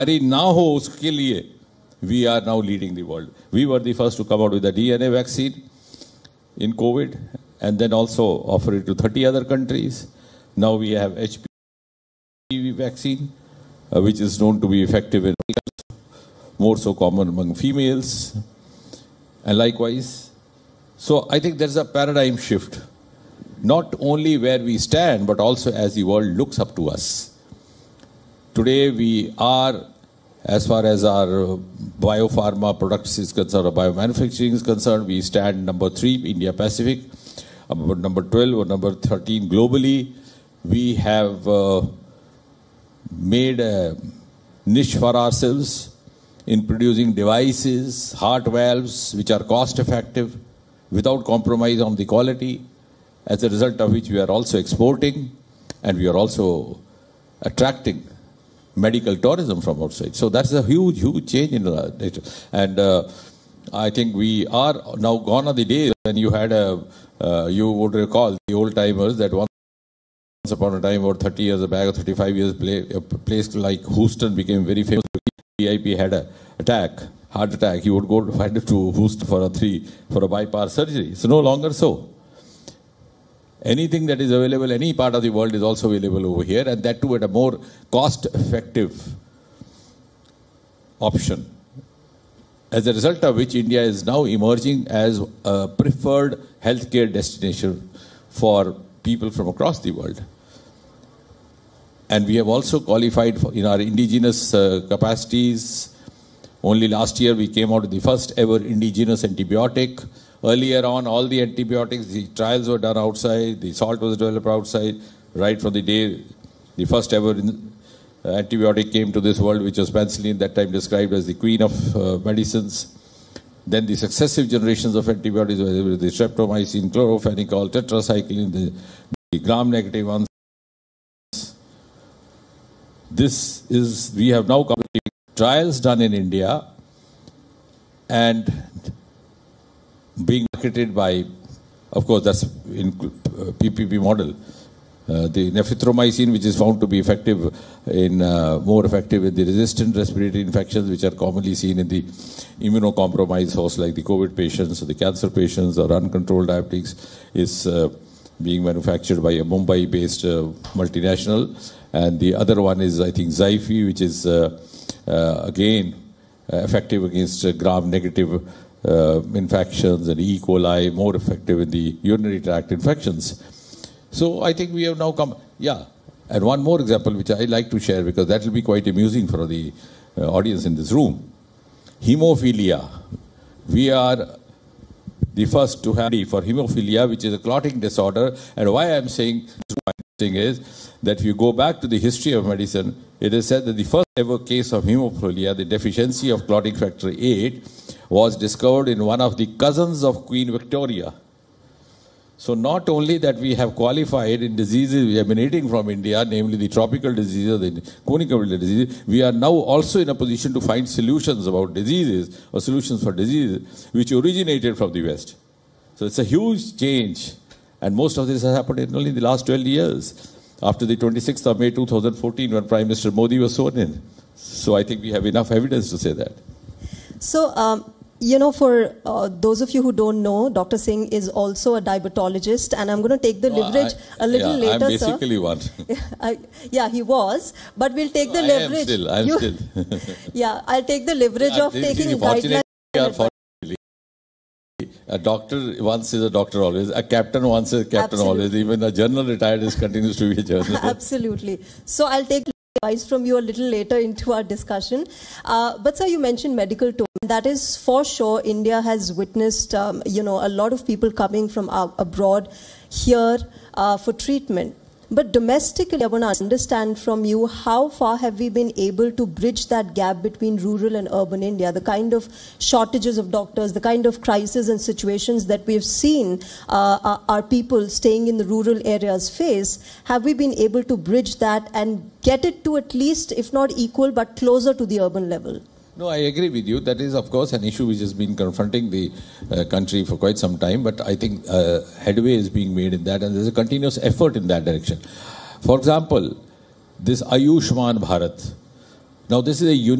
ना हो उसके लिए we are now leading the world. We were the first to come out with the DNA vaccine in COVID and then also offer it to 30 other countries. Now we have HPV vaccine, which is known to be effective in more so common among females. And likewise, so I think there's a paradigm shift, not only where we stand, but also as the world looks up to us. Today we are, as far as our biopharma products is concerned, or biomanufacturing is concerned, we stand number 3, India Pacific, number 12 or number 13 globally. We have made a niche for ourselves in producing devices, heart valves, which are cost effective, without compromise on the quality, as a result of which we are also exporting and we are also attracting medical tourism from outside. So that's a huge, huge change in nature. And I think we are now gone are the days when you had you would recall the old timers that once upon a time, about 30 years back or 35 years, a place like Houston became very famous. VIP had a heart attack. He would go to Houston for a bypass surgery. It's no longer so. Anything that is available, any part of the world is also available over here, and that too at a more cost-effective option. As a result of which, India is now emerging as a preferred healthcare destination for people from across the world. And we have also qualified in our indigenous capacities. Only last year we came out with the first ever indigenous antibiotic. Earlier on, all the antibiotics, the trials were done outside, the salt was developed outside, right from the day the first ever antibiotic came to this world, which was penicillin, that time described as the queen of medicines. Then the successive generations of antibiotics, whether the streptomycin, chlorophenicol, tetracycline, the gram-negative ones. We have now completed trials done in India and being marketed by, of course, that's in PPP model. The nephromycin, which is found to be effective more effective in the resistant respiratory infections, which are commonly seen in the immunocompromised hosts like the COVID patients or the cancer patients or uncontrolled diabetics, is being manufactured by a Mumbai-based multinational. And the other one is, I think, Zyfi, which is again effective against gram-negative infections and E. coli, more effective in the urinary tract infections. So I think we have now come, and one more example which I like to share because that will be quite amusing for the audience in this room. Hemophilia. We are the first to have for hemophilia, which is a clotting disorder. And why I'm saying this is that if you go back to the history of medicine, it is said that the first ever case of hemophilia, the deficiency of clotting factor 8, was discovered in one of the cousins of Queen Victoria. So not only that we have qualified in diseases emanating from India, namely the tropical diseases, the communicable diseases, we are now also in a position to find solutions about diseases or solutions for diseases which originated from the West. So it's a huge change. And most of this has happened in only the last 12 years, after the 26th of May 2014 when Prime Minister Modi was sworn in. So I think we have enough evidence to say that. So, for those of you who don't know, Dr. Singh is also a diabetologist, and I'm going to take the leverage a little later, I'm basically sir. one. He was, but we'll take the leverage. I'm still. I'll take the leverage of taking guidelines. A doctor once is a doctor always. A captain once is a captain always. Even a general retired continues to be a general. Absolutely. So I'll take advice from you a little later into our discussion. But sir, you mentioned medical tourism. That is for sure. India has witnessed, a lot of people coming from abroad here for treatment. But domestically, I want to understand from you, how far have we been able to bridge that gap between rural and urban India? The kind of shortages of doctors, the kind of crises and situations that we've seen our people staying in the rural areas face, have we been able to bridge that and get it to at least, if not equal, but closer to the urban level? No, I agree with you. That is, of course, an issue which has been confronting the country for quite some time. But I think headway is being made in that, and there's a continuous effort in that direction. For example, this Ayushman Bharat, Now, this is a unique